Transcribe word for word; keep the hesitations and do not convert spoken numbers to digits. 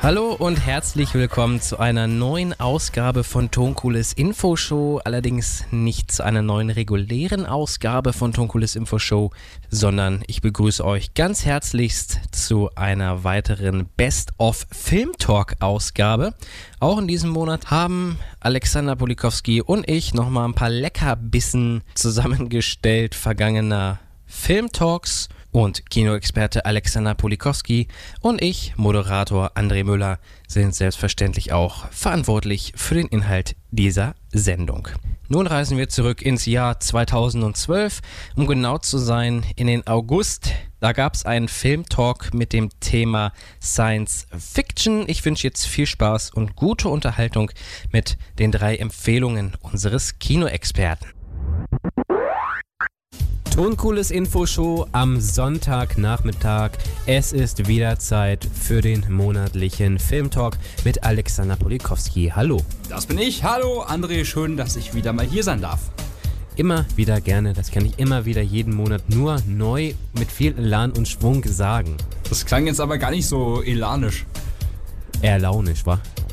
Hallo und herzlich willkommen zu einer neuen Ausgabe von Tonkules Infoshow, allerdings nicht zu einer neuen regulären Ausgabe von Tonkules Infoshow, sondern ich begrüße euch ganz herzlichst zu einer weiteren Best-of-Film-Talk-Ausgabe. Auch in diesem Monat haben Alexander Polikowski und ich nochmal ein paar Leckerbissen zusammengestellt vergangener Filmtalks. Und Kinoexperte Alexander Polikowski und ich, Moderator André Müller, sind selbstverständlich auch verantwortlich für den Inhalt dieser Sendung. Nun reisen wir zurück ins Jahr zweitausendzwölf, um genau zu sein, in den August. Da gab es einen Filmtalk mit dem Thema Science Fiction. Ich wünsche jetzt viel Spaß und gute Unterhaltung mit den drei Empfehlungen unseres Kinoexperten. Tonkules Infoshow am Sonntagnachmittag. Es ist wieder Zeit für den monatlichen Filmtalk mit Alexander Polikowski. Hallo. Das bin ich. Hallo André, schön, dass ich wieder mal hier sein darf. Immer wieder gerne, das kann ich immer wieder jeden Monat nur neu mit viel Elan und Schwung sagen. Das klang jetzt aber gar nicht so elanisch. Eher launisch, wa?